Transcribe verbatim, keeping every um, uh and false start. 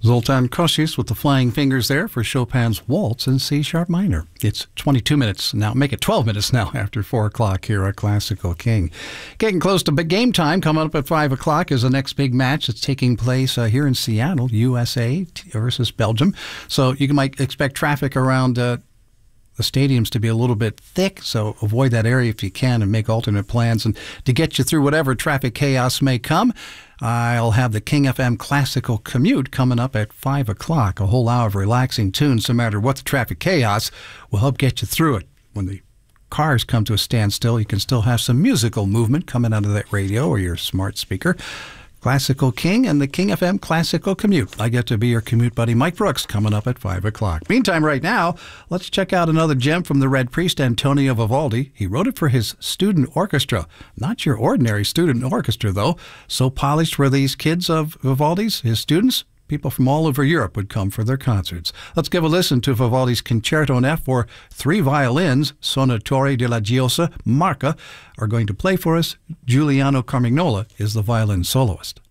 Zoltan Koshis with the flying fingers there for Chopin's Waltz in C-sharp minor. It's twenty-two minutes now, make it twelve minutes now after four o'clock here at Classical King. Getting close to big game time. Coming up at five o'clock is the next big match that's taking place uh, here in Seattle, U S A versus Belgium. So you might expect traffic around uh, the stadiums to be a little bit thick, so avoid that area if you can and make alternate plans. And to get you through whatever traffic chaos may come, I'll have the King F M Classical Commute coming up at five o'clock. A whole hour of relaxing tunes, no matter what the traffic chaos, will help get you through it. When the cars come to a standstill, you can still have some musical movement coming out of that radio or your smart speaker. Classical King and the King F M Classical Commute. I get to be your commute buddy, Mike Brooks, coming up at five o'clock. Meantime, right now, let's check out another gem from the Red Priest, Antonio Vivaldi. He wrote it for his student orchestra. Not your ordinary student orchestra, though. So polished were these kids of Vivaldi's, his students. People from all over Europe would come for their concerts. Let's give a listen to Vivaldi's Concerto in F for three violins. Suonatore della Giosa, Marca, are going to play for us. Giuliano Carmignola is the violin soloist.